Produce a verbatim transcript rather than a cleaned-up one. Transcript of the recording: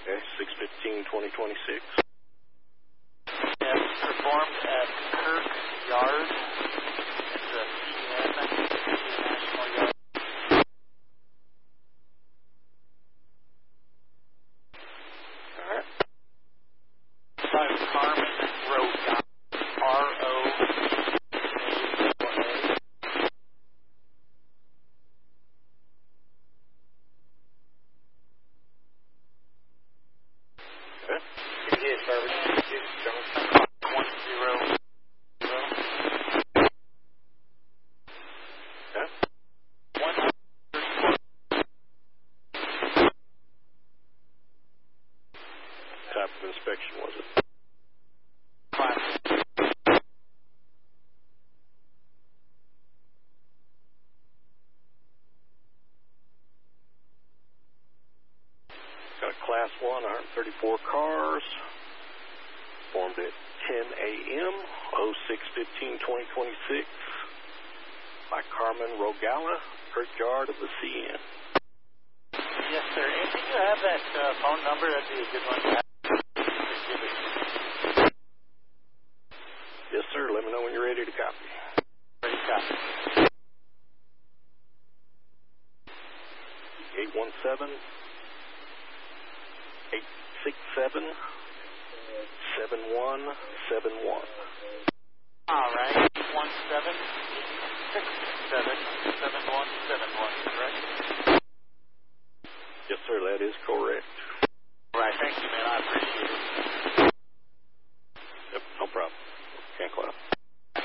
Okay, six fifteen twenty twenty-six. Yes, performed at Kirk Yard. It's a C N, National Yard. All right. Five Carmen Rogala, R O A A. Okay. Yes, service. One zero zero. Okay. One Type of inspection was it? five. Got a class one, one hundred thirty-four cars. Formed at ten a.m. oh six fifteen twenty twenty-six by Carmen Rogala, Kirkyard of the C N. Yes, sir. And do you have that uh, phone number? That'd be a good one to have. Just give it to me. Yes, sir. Let me know when you're ready to copy. Ready, copy. eight one seven, eight six seven, seven one seven one. All right. One seven six seven seven